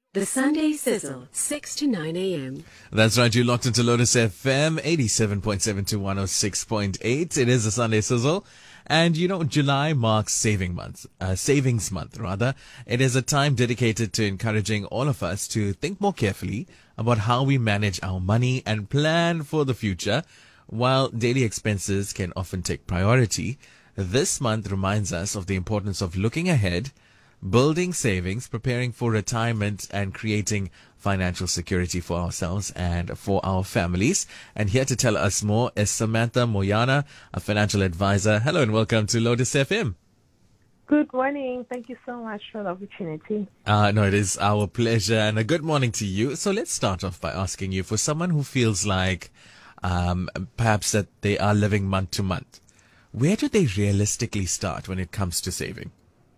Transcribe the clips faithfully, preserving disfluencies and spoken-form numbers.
The Sunday Sizzle, six to nine a.m. That's right, you locked into Lotus F M, eighty-seven point seven to one oh six point eight. It is the Sunday Sizzle. And you know, July marks saving month, uh, savings month rather. It is a time dedicated to encouraging all of us to think more carefully about how we manage our money and plan for the future. While daily expenses can often take priority, this month reminds us of the importance of looking ahead, building savings, preparing for retirement, and creating financial security for ourselves and for our families. And here to tell us more is Samantha Moyana, a financial advisor. Hello and welcome to Lotus F M. Good morning. Thank you so much for the opportunity. Uh, no, it is our pleasure, and a good morning to you. So let's start off by asking you, for someone who feels like um, perhaps that they are living month to month, where do they realistically start when it comes to saving?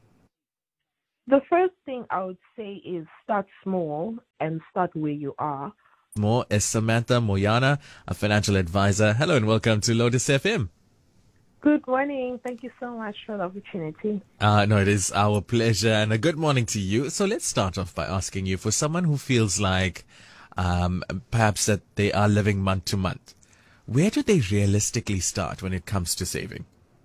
The first thing I would say is start small and start where you are. More is Samantha Moyana, a financial advisor. Hello and welcome to Lotus F M. Good morning. Thank you so much for the opportunity. Uh, no, it is our pleasure, and a good morning to you. So let's start off by asking you, for someone who feels like um, perhaps that they are living month to month, where do they realistically start when it comes to saving?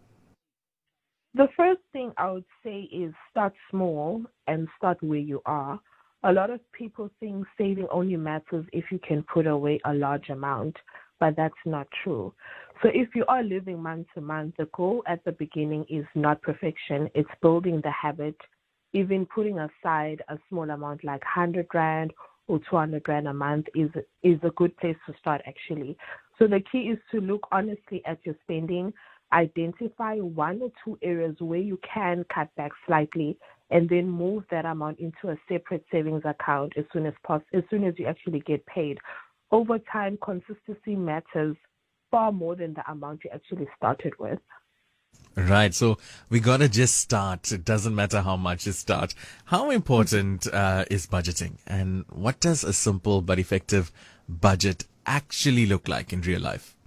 The first thing I would say is start small and start where you are. A lot of people think saving only matters if you can put away a large amount, but that's not true. So if you are living month to month, the goal at the beginning is not perfection. It's building the habit. Even putting aside a small amount like one hundred rand or two hundred rand a month is is a good place to start, actually. So the key is to look honestly at your spending, identify one or two areas where you can cut back slightly, and then move that amount into a separate savings account as soon as possible, as soon as you actually get paid. Over time, consistency matters far more than the amount you actually started with. Right. So we got to just start. It doesn't matter how much you start. How important uh, is budgeting? And what does a simple but effective budget actually look like in real life?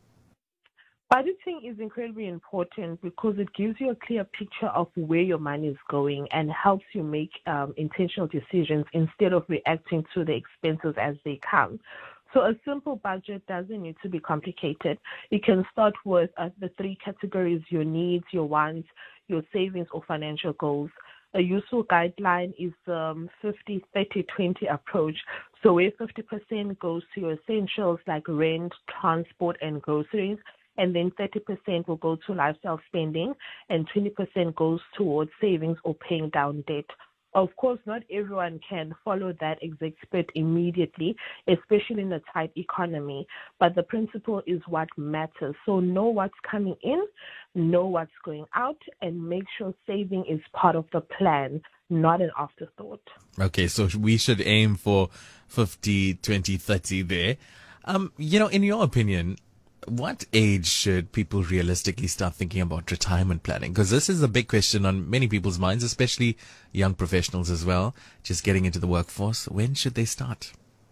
Budgeting is incredibly important because it gives you a clear picture of where your money is going and helps you make um, intentional decisions instead of reacting to the expenses as they come. So a simple budget doesn't need to be complicated. You can start with uh, the three categories: your needs, your wants, your savings or financial goals. A useful guideline is the um, fifty thirty twenty approach. So where fifty percent goes to your essentials like rent, transport, and groceries, and then thirty percent will go to lifestyle spending, and twenty percent goes towards savings or paying down debt. Of course, not everyone can follow that exact split immediately, especially in a tight economy, but the principle is what matters. So know what's coming in, know what's going out, and make sure saving is part of the plan, not an afterthought. Okay, so we should aim for fifty twenty thirty there. Um, you know, in your opinion, what age should people realistically start thinking about retirement planning? Because this is a big question on many people's minds, especially young professionals as well, just getting into the workforce. When should they start?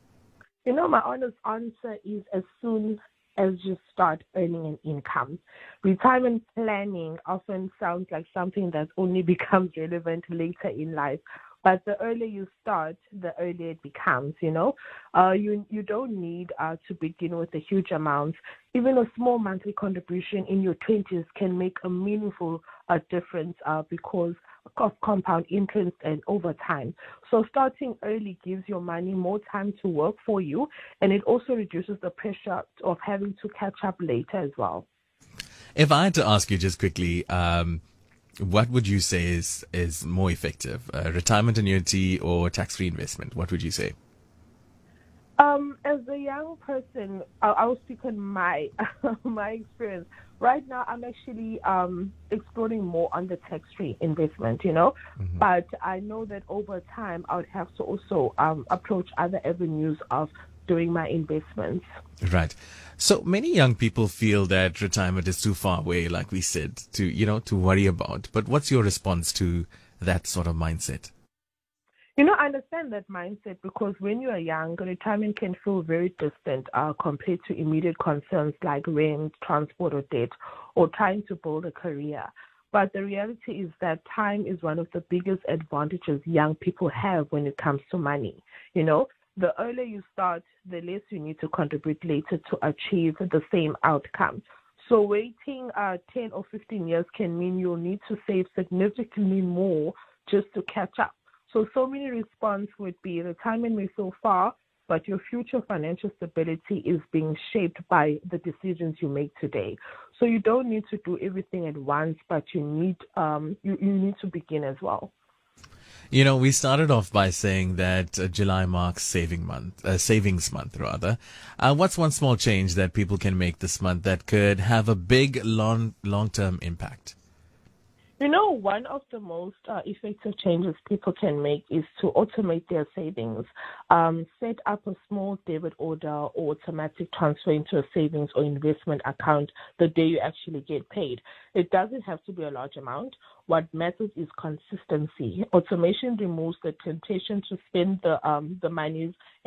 You know, my honest answer is as soon as you start earning an income. Retirement planning often sounds like something that only becomes relevant later in life. But the earlier you start, the earlier it becomes, you know. Uh, you you don't need uh, to begin with a huge amount. Even a small monthly contribution in your twenties can make a meaningful uh, difference uh, because of compound interest and over time. So starting early gives your money more time to work for you, and it also reduces the pressure of having to catch up later as well. If I had to ask you just quickly, um, what would you say is, is more effective, uh, retirement annuity or tax-free investment? What would you say? Um, as a young person, I, I will speak on my my experience. Right now, I'm actually um, exploring more on the tax-free investment, you know. Mm-hmm. But I know that over time, I would have to also um, approach other avenues of doing my investments. Right. So many young people feel that retirement is too far away, like we said, to, you know, to worry about. But what's your response to that sort of mindset? You know, I understand that mindset because when you are young, retirement can feel very distant uh, compared to immediate concerns like rent, transport, or debt, or trying to build a career. But the reality is that time is one of the biggest advantages young people have when it comes to money. You know, the earlier you start, the less you need to contribute later to achieve the same outcome. So waiting uh, ten or fifteen years can mean you'll need to save significantly more just to catch up. So, so many response would be retirement may so far, but your future financial stability is being shaped by the decisions you make today. So you don't need to do everything at once, but you need um, you, you need to begin as well. You know, we started off by saying that uh, July marks saving month, uh, savings month rather. Uh, what's one small change that people can make this month that could have a big long long-term impact? You know, one of the most uh, effective changes people can make is to automate their savings. Um, set up a small debit order or automatic transfer into a savings or investment account the day you actually get paid. It doesn't have to be a large amount. What matters is consistency. Automation removes the temptation to spend the um, the monies